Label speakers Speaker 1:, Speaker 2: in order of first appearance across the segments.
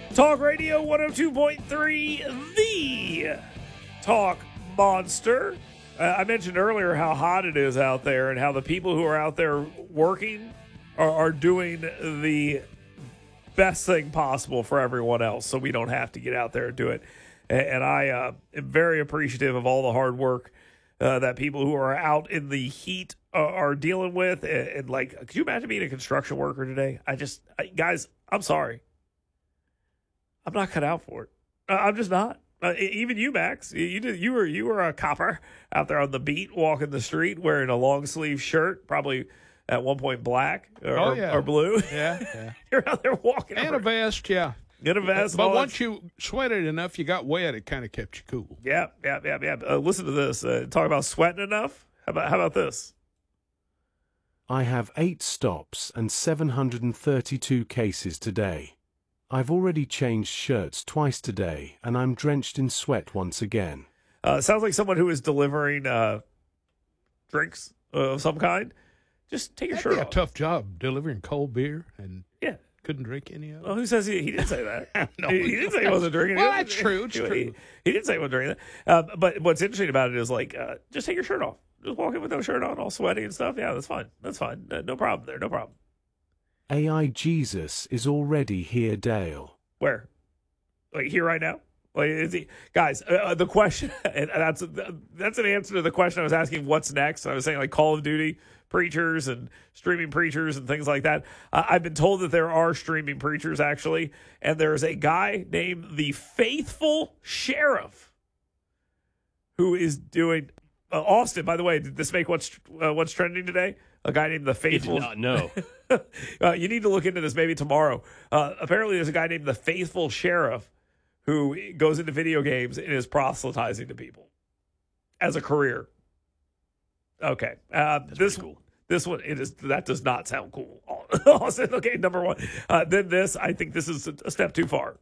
Speaker 1: Talk Radio 102.3, the Talk Monster. I mentioned earlier how hot it is out there and how the people who are out there working are doing the best thing possible for everyone else so we don't have to get out there and do it. And I am very appreciative of all the hard work that people who are out in the heat are dealing with. And like, could you imagine being a construction worker today? Guys, I'm sorry. I'm not cut out for it. I'm just not. Even you, Max, you were a copper out there on the beat, walking the street, wearing a long sleeve shirt, probably at one point black or blue.
Speaker 2: Yeah.
Speaker 1: You're out there walking.
Speaker 2: And a vest, yeah.
Speaker 1: Get a vest.
Speaker 2: But once you sweated enough, you got wet, it kind of kept you cool.
Speaker 1: Yeah. Listen to this. Talk about sweating enough. How about this?
Speaker 3: I have 8 stops and 732 cases today. I've already changed shirts twice today, and I'm drenched in sweat once again.
Speaker 1: Sounds like someone who is delivering drinks of some kind. Just take your shirt off.
Speaker 2: A tough job delivering cold beer and
Speaker 1: yeah.
Speaker 2: Couldn't drink any of it.
Speaker 1: Well, who says he didn't say that?
Speaker 2: No,
Speaker 1: he didn't say he wasn't drinking.
Speaker 2: Well, that's true. It's true.
Speaker 1: He didn't say he wasn't drinking that. But what's interesting about it is like, just take your shirt off. Just walk in with no shirt on, all sweaty and stuff. Yeah, that's fine. That's fine. No problem there. No problem.
Speaker 3: AI Jesus is already here, Dale.
Speaker 1: Where? Like here right now? Like is he? Guys, the question, and that's an answer to the question I was asking. What's next? I was saying like Call of Duty preachers and streaming preachers and things like that. I've been told that there are streaming preachers actually, and there's a guy named the Faithful Sheriff who is doing. Austin, by the way, did this make what's trending today? A guy named the Faithful.
Speaker 4: I did not
Speaker 1: know. You need to look into this maybe tomorrow. Apparently, there's a guy named the Faithful Sheriff who goes into video games and is proselytizing to people as a career. Okay, this cool. This one that does not sound cool. Austin, okay, number one. Then this, I think this is a step too far.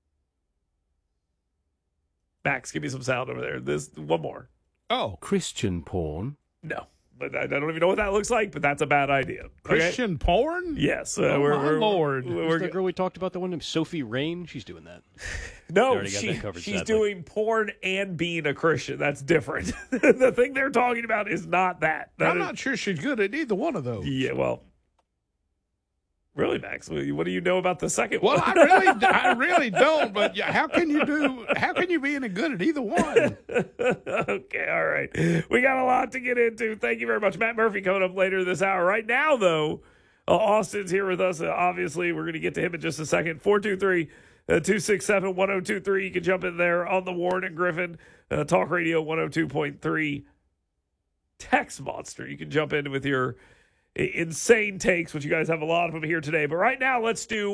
Speaker 1: Max, give me some sound over there. This one more.
Speaker 2: Oh,
Speaker 3: Christian porn?
Speaker 1: No, but I don't even know what that looks like. But that's a bad idea. Okay?
Speaker 2: Christian porn?
Speaker 1: Yes.
Speaker 2: Oh, my Lord.
Speaker 4: Who's the girl we talked about? The one named Sophie Rain. She's doing that.
Speaker 1: No, she's doing porn and being a Christian. That's different. The thing they're talking about is not that.
Speaker 2: I'm not sure she's good at either one of those.
Speaker 1: Yeah, well. Really, Max? What do you know about the second
Speaker 2: one?
Speaker 1: Well,
Speaker 2: I really don't. But how can you be any good at either one?
Speaker 1: Okay, all right. We got a lot to get into. Thank you very much, Matt Murphy, coming up later this hour. Right now, though, Austin's here with us. Obviously, we're going to get to him in just a second. 423-267-1023. You can jump in there on the Warren and Griffin Talk Radio 102.3 text monster. You can jump in with your insane takes, which you guys have a lot of them here today. But right now, let's do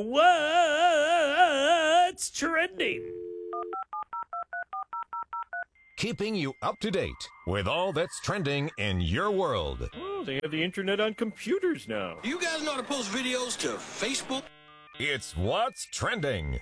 Speaker 1: What's Trending.
Speaker 5: Keeping you up to date with all that's trending in your world.
Speaker 6: Oh, they have the internet on computers now.
Speaker 7: You guys know how to post videos to Facebook?
Speaker 5: It's What's Trending.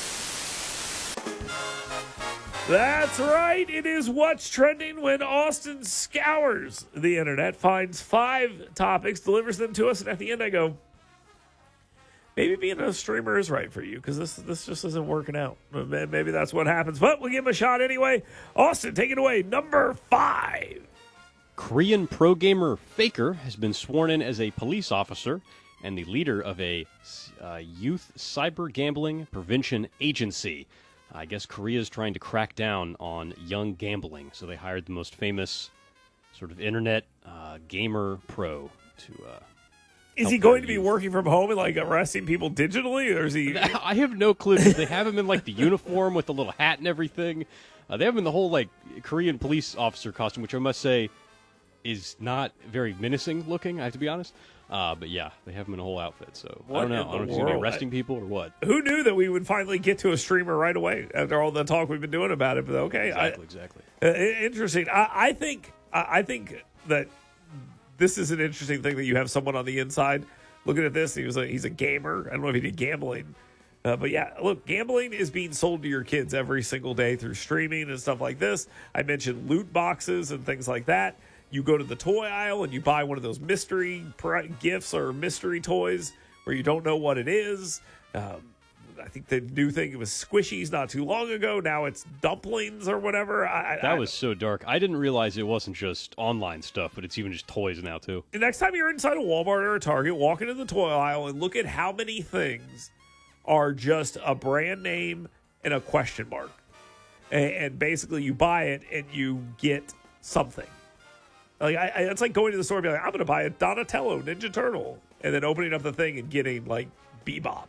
Speaker 1: That's right. It is What's Trending when Austin scours the internet, finds 5 topics, delivers them to us, and at the end I go, maybe being a streamer is right for you because this just isn't working out. Maybe that's what happens, but we'll give him a shot anyway. Austin, take it away. Number 5.
Speaker 4: Korean pro gamer Faker has been sworn in as a police officer and the leader of a youth cyber gambling prevention agency. I guess Korea is trying to crack down on young gambling, so they hired the most famous sort of internet gamer pro to.
Speaker 1: Is he going to be working from home and like arresting people digitally, or is he?
Speaker 4: I have no clue. They have him in like the uniform with the little hat and everything. They have him in the whole like Korean police officer costume, which I must say is not very menacing looking. I have to be honest. But yeah, they have him in a whole outfit. So I don't know. I don't know if he's going to be arresting people or what.
Speaker 1: Who knew that we would finally get to a streamer right away after all the talk we've been doing about it? But okay,
Speaker 4: exactly.
Speaker 1: Interesting. I think that this is an interesting thing that you have someone on the inside looking at this. He's a gamer. I don't know if he did gambling. But yeah, look, gambling is being sold to your kids every single day through streaming and stuff like this. I mentioned loot boxes and things like that. You go to the toy aisle and you buy one of those mystery gifts or mystery toys where you don't know what it is. I think the new thing, it was Squishies not too long ago. Now it's dumplings or whatever.
Speaker 4: That was so dark. I didn't realize it wasn't just online stuff, but it's even just toys now, too.
Speaker 1: The next time you're inside a Walmart or a Target, walk into the toy aisle and look at how many things are just a brand name and a question mark. And basically you buy it and you get something. Like it's like going to the store and be like, I'm going to buy a Donatello Ninja Turtle. And then opening up the thing and getting, like, Bebop.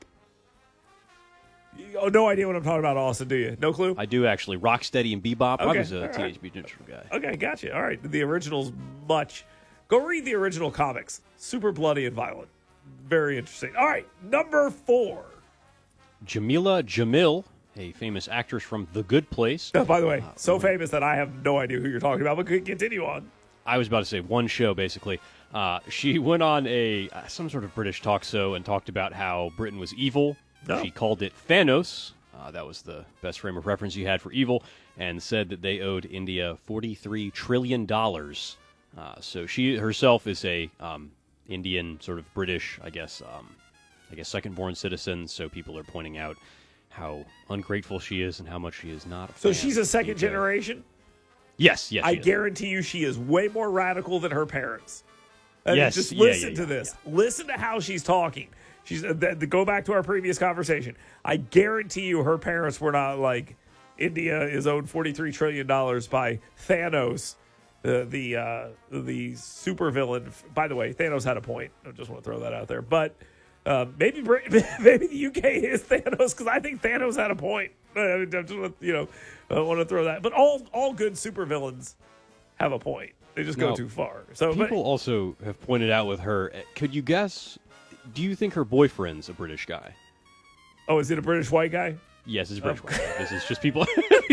Speaker 1: Oh, no idea what I'm talking about, Austin, do you? No clue?
Speaker 4: I do, actually. Rocksteady and Bebop.
Speaker 1: Okay,
Speaker 4: I was a
Speaker 1: all
Speaker 4: Teenage Mutant Ninja Turtle guy.
Speaker 1: Okay, gotcha. All right. The original's much. Go read the original comics. Super bloody and violent. Very interesting. All right, number 4.
Speaker 4: Jamila Jamil, a famous actress from The Good Place.
Speaker 1: Oh, by the way, so famous that I have no idea who you're talking about, but continue on.
Speaker 4: I was about to say one show, basically. She went on some sort of British talk show and talked about how Britain was evil.
Speaker 1: No.
Speaker 4: She called it Thanos. That was the best frame of reference you had for evil, and said that they owed India $43 trillion. So she herself is a Indian, sort of British, I guess second-born citizen. So people are pointing out how ungrateful she is and how much she is not.
Speaker 1: So she's a second generation?
Speaker 4: Yes.
Speaker 1: I
Speaker 4: she is.
Speaker 1: guarantee you she is way more radical than her parents. I mean,
Speaker 4: Yes,
Speaker 1: just
Speaker 4: yeah,
Speaker 1: listen
Speaker 4: yeah,
Speaker 1: to
Speaker 4: yeah,
Speaker 1: this.
Speaker 4: yeah.
Speaker 1: Listen to how she's talking. She's go back to our previous conversation. I guarantee you her parents were not like, India is owed $43 trillion by Thanos, the supervillain. By the way, Thanos had a point. I just want to throw that out there. But maybe the UK is Thanos, because I think Thanos had a point. I just want to throw that. But all good supervillains have a point. They just go
Speaker 4: Now,
Speaker 1: too far. So
Speaker 4: People also have pointed out with her, could you guess, do you think her boyfriend's a British guy?
Speaker 1: Oh, is it a British white guy?
Speaker 4: Yes, it's a British guy. This is just people.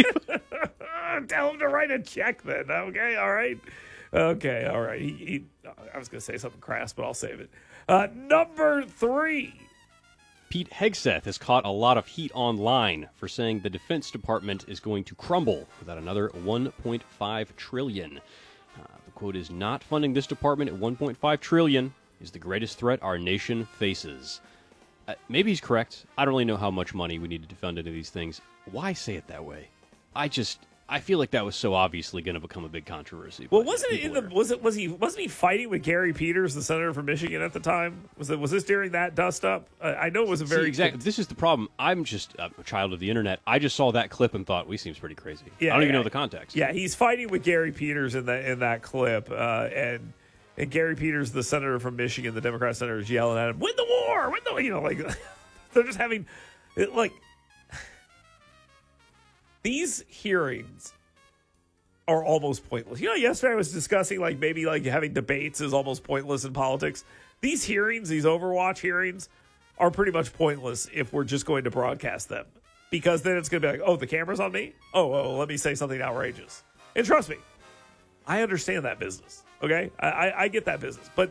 Speaker 1: Tell him to write a check then. Okay, all right. Okay, all right. I was going to say something crass, but I'll save it. Number 3.
Speaker 4: Pete Hegseth has caught a lot of heat online for saying the Defense Department is going to crumble without another $1.5 trillion. The quote is, not funding this department at $1.5 trillion is the greatest threat our nation faces. Maybe he's correct. I don't really know how much money we need to defend into these things. Why say it that way? I feel like that was so obviously going to become a big controversy.
Speaker 1: Well, wasn't he fighting with Gary Peters, the senator from Michigan at the time? Was this during that dust up? I know it was a very
Speaker 4: exactly. This is the problem. I'm just a child of the internet. I just saw that clip and thought, "We seems pretty crazy."
Speaker 1: Yeah,
Speaker 4: I don't even know the context.
Speaker 1: Yeah, he's fighting with Gary Peters in that clip, and Gary Peters, the senator from Michigan, the Democrat senator, is yelling at him, "Win the war! Win the!" Like they're just having these hearings are almost pointless. Yesterday I was discussing maybe having debates is almost pointless in politics. These hearings, these Overwatch hearings, are pretty much pointless if we're just going to broadcast them. Because then it's going to be like, oh, the camera's on me? Oh, let me say something outrageous. And trust me, I understand that business, okay? I get that business. But